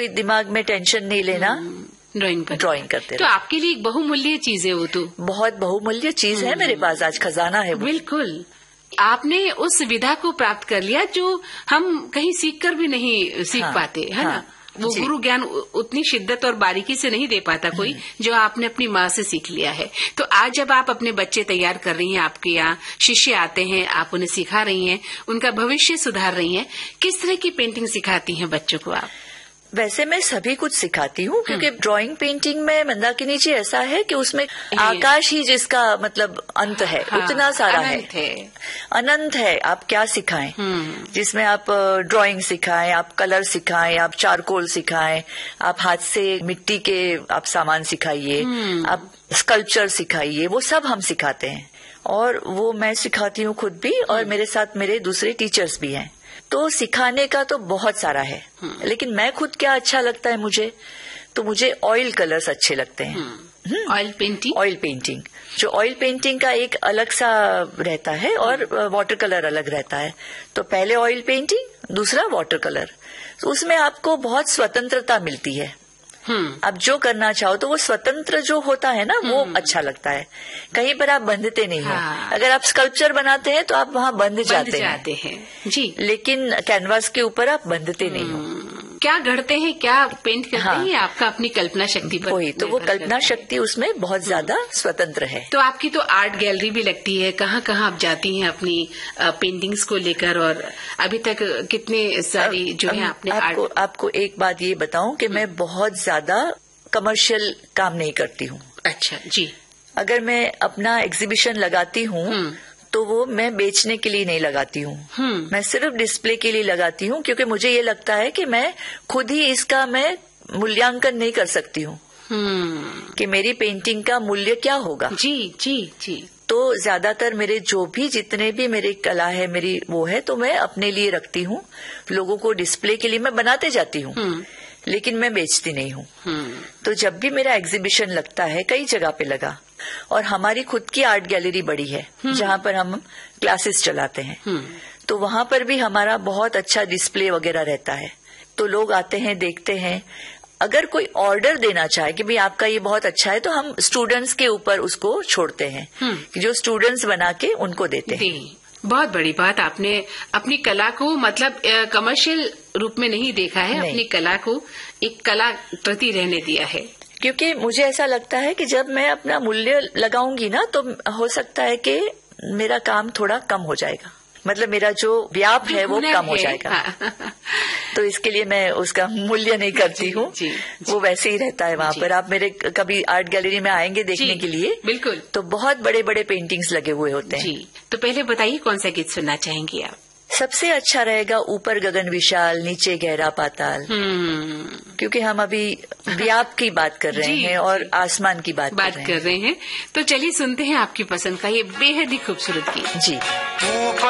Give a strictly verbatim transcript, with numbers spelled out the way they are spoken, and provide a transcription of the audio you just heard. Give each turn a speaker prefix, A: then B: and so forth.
A: कोई दिमाग में टेंशन नहीं लेना,
B: ड्राइंग पर
A: ड्राइंग करते
B: तो आपके लिए एक बहुमूल्य चीज है वो। तो
A: बहुत बहुमूल्य चीज है मेरे पास, आज खजाना है वो।
B: बिल्कुल, आपने उस विधा को प्राप्त कर लिया जो हम कहीं सीख कर भी नहीं सीख हाँ, पाते, है हाँ, ना? वो गुरु ज्ञान उतनी शिद्दत और बारीकी से नहीं दे पाता कोई, जो आपने अपनी माँ से सीख लिया है। तो आज जब आप अपने बच्चे तैयार कर रही हैं, आपके यहाँ शिष्य आते हैं, आप उन्हें सिखा रही हैं, उनका भविष्य सुधार रही हैं, किस तरह की पेंटिंग सिखाती हैं बच्चों को आप?
A: वैसे मैं सभी कुछ सिखाती हूँ, क्योंकि ड्राइंग पेंटिंग में मंदाकिनी जी ऐसा है कि उसमें आकाश ही जिसका मतलब अंत है, हाँ, उतना सारा है, है अनंत है। आप क्या सिखाएं, जिसमें आप ड्राइंग सिखाएं, आप कलर सिखाएं, आप चारकोल सिखाएं, आप हाथ से मिट्टी के आप सामान सिखाइए, आप स्कल्पचर सिखाइए, वो सब हम सिखाते हैं। और वो मैं सिखाती हूँ खुद भी, और मेरे साथ मेरे दूसरे टीचर्स भी हैं। तो सिखाने का तो बहुत सारा है, लेकिन मैं खुद क्या अच्छा लगता है मुझे, तो मुझे ऑयल कलर्स अच्छे लगते हैं।
B: ऑयल पेंटिंग
A: ऑयल पेंटिंग जो ऑयल पेंटिंग का एक अलग सा रहता है और वाटर कलर अलग रहता है। तो पहले ऑयल पेंटिंग, दूसरा वाटर कलर। तो उसमें आपको बहुत स्वतंत्रता मिलती है, अब जो करना चाहो तो वो स्वतंत्र जो होता है ना, वो अच्छा लगता है। कहीं पर आप बंधते नहीं हाँ। हो। अगर आप स्कल्पचर बनाते हैं तो आप वहाँ बंध, बंध जाते,
B: जाते हैं।, हैं जी,
A: लेकिन कैनवास के ऊपर आप बंधते नहीं हो।
B: क्या गढ़ते हैं, क्या पेंट करते हाँ। हैं, आपका अपनी कल्पना शक्ति पर
A: वही तो वो कल्पना शक्ति उसमें बहुत ज्यादा स्वतंत्र है।
B: तो आपकी तो आर्ट गैलरी भी लगती है, कहाँ कहाँ आप जाती हैं अपनी पेंटिंग्स को लेकर, और अभी तक कितने सारी जो है आपने
A: आपको, आर्ट... आपको एक बात ये बताऊं कि मैं बहुत ज्यादा कमर्शियल काम नहीं करती हूँ।
B: अच्छा जी।
A: अगर मैं अपना एग्जीबिशन लगाती हूँ तो वो मैं बेचने के लिए नहीं लगाती हूँ, मैं सिर्फ डिस्प्ले के लिए लगाती हूँ, क्योंकि मुझे ये लगता है कि मैं खुद ही इसका मैं मूल्यांकन नहीं कर सकती हूँ कि मेरी पेंटिंग का मूल्य क्या होगा।
B: जी जी जी।
A: तो ज्यादातर मेरे जो भी जितने भी मेरी कला है, मेरी वो है, तो मैं अपने लिए रखती हूँ, लोगों को डिस्प्ले के लिए मैं बनाते जाती हूँ, लेकिन मैं बेचती नहीं हूँ। तो जब भी मेरा एग्जीबिशन लगता है, कई जगह पे लगा, और हमारी खुद की आर्ट गैलरी बड़ी है जहाँ पर हम क्लासेस चलाते हैं, तो वहाँ पर भी हमारा बहुत अच्छा डिस्प्ले वगैरह रहता है। तो लोग आते हैं, देखते हैं। अगर कोई ऑर्डर देना चाहे कि भाई आपका ये बहुत अच्छा है, तो हम स्टूडेंट्स के ऊपर उसको छोड़ते हैं कि जो स्टूडेंट्स बना के उनको देते हैं।
B: बहुत बड़ी बात, आपने अपनी कला को मतलब कमर्शियल रूप में नहीं देखा है, अपनी कला को एक कला प्रति रहने दिया है।
A: क्योंकि मुझे ऐसा लगता है कि जब मैं अपना मूल्य लगाऊंगी ना, तो हो सकता है कि मेरा काम थोड़ा कम हो जाएगा, मतलब मेरा जो व्याप है वो कम हो जाएगा। हाँ। तो इसके लिए मैं उसका मूल्य नहीं करती हूँ, वो वैसे ही रहता है वहाँ पर। आप मेरे कभी आर्ट गैलरी में आएंगे देखने के लिए,
B: बिल्कुल,
A: तो बहुत बड़े बड़े पेंटिंग्स लगे हुए होते हैं।
B: जी। तो पहले बताइए कौन सा गीत सुनना चाहेंगी आप?
A: सबसे अच्छा रहेगा ऊपर गगन विशाल नीचे गहरा पाताल, क्योंकि हम अभी व्याप की बात कर रहे हैं और आसमान की बात,
B: बात कर रहे हैं। तो चलिए सुनते हैं आपकी पसंद का ये बेहद ही खूबसूरत गीत।
A: जी।